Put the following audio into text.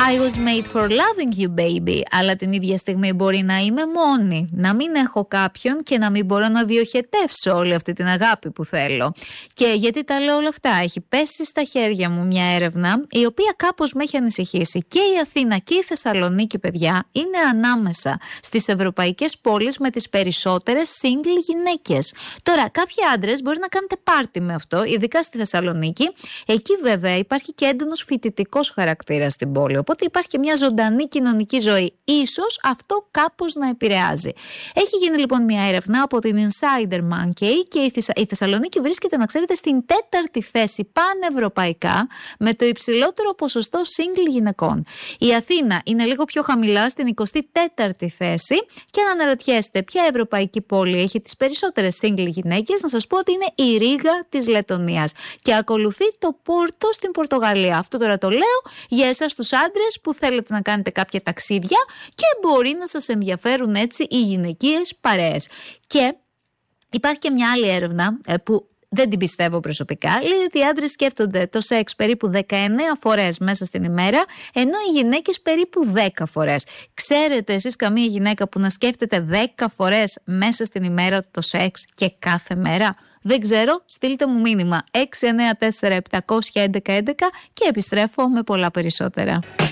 I was made for loving you, baby. Αλλά την ίδια στιγμή μπορεί να είμαι μόνη, να μην έχω κάποιον και να μην μπορώ να διοχετεύσω όλη αυτή την αγάπη που θέλω. Και γιατί τα λέω όλα αυτά? Έχει πέσει στα χέρια μου μια έρευνα η οποία κάπως με έχει ανησυχήσει. Και η Αθήνα και η Θεσσαλονίκη, παιδιά, είναι ανάμεσα στις ευρωπαϊκές πόλεις με τις περισσότερες single γυναίκες. Τώρα, κάποιοι άντρες μπορεί να κάνετε πάρτι με αυτό, ειδικά στη Θεσσαλονίκη. Εκεί βέβαια υπάρχει και έντονος φοιτητικός χαρακτήρας στην πόλη. Οπότε υπάρχει και μια ζωντανή κοινωνική ζωή. Ίσως αυτό κάπως να επηρεάζει. Έχει γίνει λοιπόν μια έρευνα από την Insider Monkey και η Θεσσαλονίκη βρίσκεται, να ξέρετε, στην 4η θέση πανευρωπαϊκά με το υψηλότερο ποσοστό single γυναικών. Η Αθήνα είναι λίγο πιο χαμηλά, στην 24η θέση. Και αν αναρωτιέστε ποια ευρωπαϊκή πόλη έχει τις περισσότερες single γυναίκες, να σας πω ότι είναι η Ρήγα της Λετωνίας. Και ακολουθεί το Πόρτο στην Πορτογαλία. Αυτό τώρα το λέω για εσάς τους άντρες που θέλετε να κάνετε κάποια ταξίδια και μπορεί να σας ενδιαφέρουν έτσι οι γυναικείες παρέες. Και υπάρχει και μια άλλη έρευνα που δεν την πιστεύω προσωπικά. Λέει ότι οι άντρες σκέφτονται το σεξ περίπου 19 φορές μέσα στην ημέρα, ενώ οι γυναίκες περίπου 10 φορές. Ξέρετε εσείς καμία γυναίκα που να σκέφτεται 10 φορές μέσα στην ημέρα το σεξ και κάθε μέρα? Δεν ξέρω, στείλτε μου μήνυμα 694 711 11 και επιστρέφω με πολλά περισσότερα.